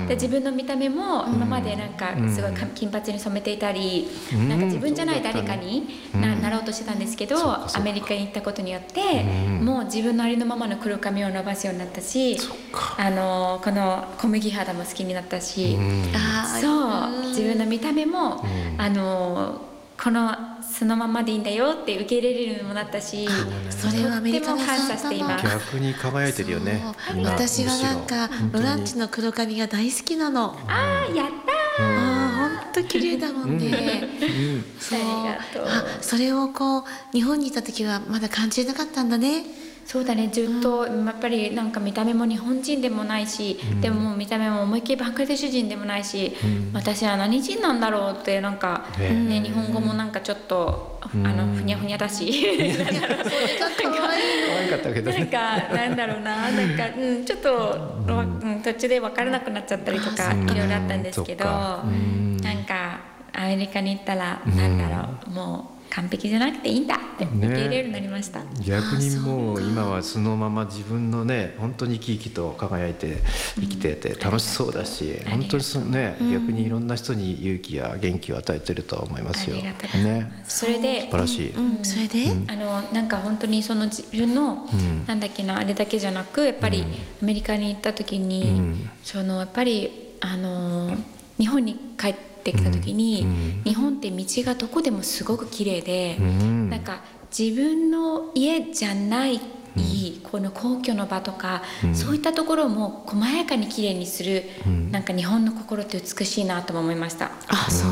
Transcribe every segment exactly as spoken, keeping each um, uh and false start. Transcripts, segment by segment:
で自分の見た目も今までなんかすごい金髪に染めていたり、うん、なんか自分じゃない誰かに な,、うん、なろうとしてたんですけど、アメリカに行ったことによって、うん、もう自分のありのままの黒髪を伸ばすようになったし、あのこの小麦肌も好きになったし、うん、あそう自分の見た目も、うん、あのこのそのままでいいんだよって受け入れれるようにもなったし、 それはアメリカの感謝しています。 逆に輝いてるよね。 私はなんかロランチの黒髪が大好きなの。 あーやったー、 あー本当綺麗だもんね、うんうん、そう、ありがとう。あ、それをこう日本にいた時はまだ感じなかったんだね。 そうだね、ずっと、うん、やっぱりなんか見た目も日本人でもないし、うん、でももう見た目も思いっきりバングラデシュ人でもないし、うん、私は何人なんだろうってなんか、ね、日本語もなんかちょっと、うん、あのふにゃふにゃだし、うん、なんだろう可愛かったけどね、 なんかなんだろうな、なんか、うん、ちょっと、うん、途中で分からなくなっちゃったりとかいろいろあったんですけど、なんかアメリカに行ったらなんだろう、もう完璧じゃなくていいんだって受け入れるようになりました、ね、 逆にもう今はそのまま自分のね本当に生き生きと輝いて生きてて楽しそうだし、うん、本当にそのね、うん、逆にいろんな人に勇気や元気を与えてると思いますよ。 ありがとうございます、ね、それで素晴らしい、 うんうん、それで、うん、 あのなんか本当にその自分の、うん、なんだっけなあれだけじゃなくやっぱりアメリカに行った時に、うん、そのやっぱりあの日本に帰ってってきた時に、うん、日本って道がどこでもすごく綺麗で、うん、なんか自分の家じゃない、うん、この皇居の場とか、うん、そういったところも細やかに綺麗にする、うん、なんか日本の心って美しいなとも思いました。 あ、そう、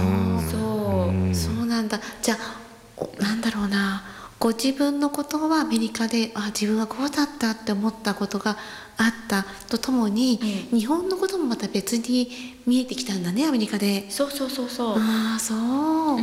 そう、 うん、そうなんだ。じゃあなんだろうな、ご自分のことはアメリカであ自分はこうだったって思ったことがあったとともに、うん、日本のこともまた別に見えてきたんだね、アメリカで。 そうそうそうそう。 ああそう、うん、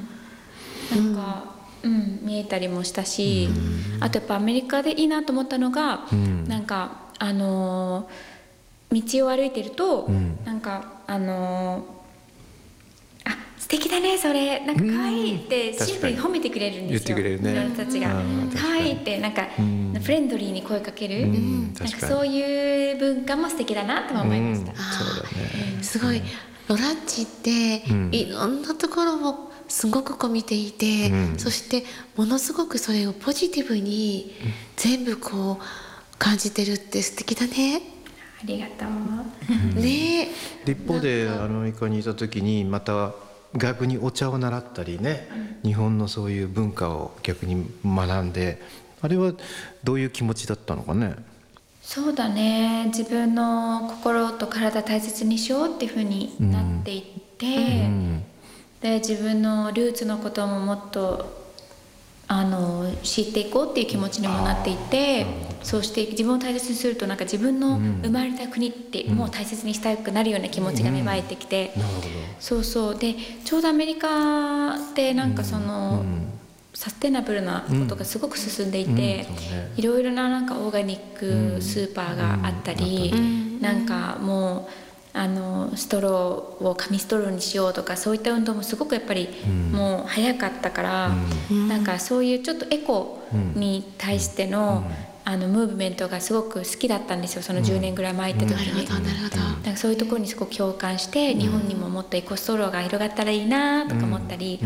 なんか、うんうん、見えたりもしたし、うん、あとやっぱアメリカでいいなと思ったのが、うん、なんかあのー、道を歩いてると、うん、なんかあのー素敵だねそれなんか可愛いってシンプルに褒めてくれるんですよ。 言ってくれるね、 いろんな人たちが可愛いってなんかフレンドリーに声かける、うん、なんかそういう文化も素敵だなと思いました。うん、 そうだね、すごいロランチっていろんなところをすごくこう見ていて、うん、そしてものすごくそれをポジティブに全部こう感じてるって素敵だね。 ありがとう、 ね。 一方でアメリカにいた時にまた逆にお茶を習ったりね、うん、日本のそういう文化を逆に学んで、あれはどういう気持ちだったのかね。 そうだね、自分の心と体大切にしようっていう風になっていって、うんうん、で自分のルーツのことももっとあの知っていこうっていう気持ちにもなっていて、そうして自分を大切にするとなんか自分の生まれた国ってもう大切にしたくなるような気持ちが芽生えてきて、 うんうん、 そうそうでちょうどアメリカってなんかその、うん、サステナブルなことがすごく進んでいて、うんうんね、いろいろななんかオーガニックスーパーがあったり、うん、なんかもうあのストローを紙ストローにしようとかそういった運動もすごくやっぱりもう早かったから、うん、なんかそういうちょっとエコに対しての、うん、あのムーブメントがすごく好きだったんですよ、そのじゅうねんぐらい前行った時に、 うん、なるほど、 なんかそういうところにすごく共感して、うん、日本にももっとエコストローが広がったらいいなとか思ったり、うん、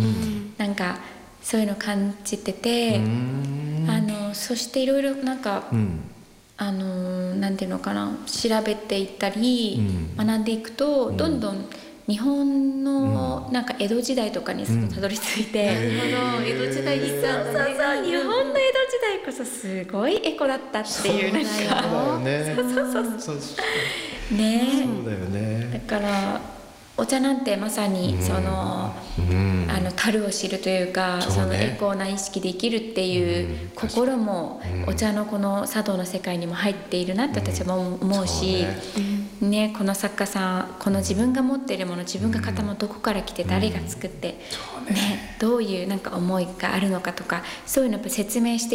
なんかそういうの感じてて、うん、あのそしていろいろなんか、うんあのなんていうのかな調べていったり、うん、学んでいくと、うん、どんどん日本のなんか江戸時代とかにたどり着いて、 うん、なるほど、江戸時代にそうそうそう、日本の江戸時代こそすごいエコだったっていう、なんかそうだよね、 そうそうそうそうね、 そうだよね。 だからお茶なんてまさにその、うん、あの樽を知るというか、そのエコな意識で生きるっていう心もお茶のこの茶道の世界にも入っているなって私は思うし、うんね、この作家さんこの自分が持っているもの、自分が型もどこから来て誰が作って、ね、どういうなんか思いがあるのかとか、そういうのやっぱ説明して